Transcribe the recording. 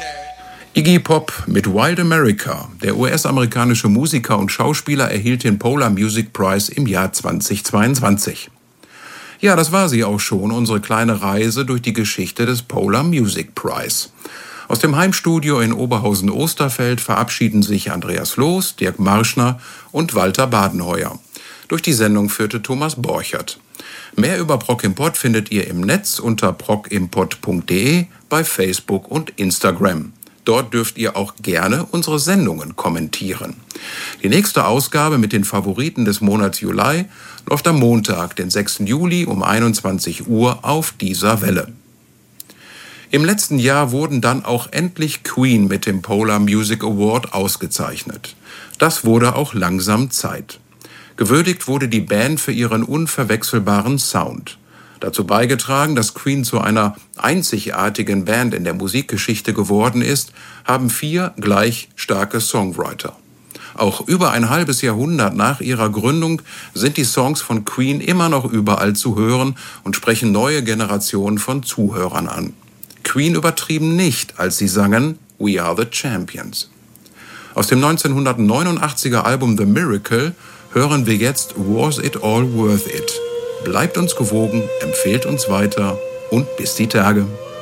Iggy Pop mit Wild America. Der US-amerikanische Musiker und Schauspieler erhielt den Polar Music Prize im Jahr 2022. Ja, das war sie auch schon, unsere kleine Reise durch die Geschichte des Polar Music Prize. Aus dem Heimstudio in Oberhausen-Osterfeld verabschieden sich Andreas Loos, Dirk Marschner und Walter Badenheuer. Durch die Sendung führte Thomas Borchert. Mehr über Prog im Pod findet ihr im Netz unter progimpod.de, bei Facebook und Instagram. Dort dürft ihr auch gerne unsere Sendungen kommentieren. Die nächste Ausgabe mit den Favoriten des Monats Juli läuft am Montag, den 6. Juli um 21 Uhr auf dieser Welle. Im letzten Jahr wurden dann auch endlich Queen mit dem Polar Music Award ausgezeichnet. Das wurde auch langsam Zeit. Gewürdigt wurde die Band für ihren unverwechselbaren Sound. Dazu beigetragen, dass Queen zu einer einzigartigen Band in der Musikgeschichte geworden ist, haben 4 gleich starke Songwriter. Auch über ein halbes Jahrhundert nach ihrer Gründung sind die Songs von Queen immer noch überall zu hören und sprechen neue Generationen von Zuhörern an. Queen übertrieben nicht, als sie sangen We Are the Champions. Aus dem 1989er Album The Miracle hören wir jetzt Was It All Worth It? Bleibt uns gewogen, empfehlt uns weiter und bis die Tage.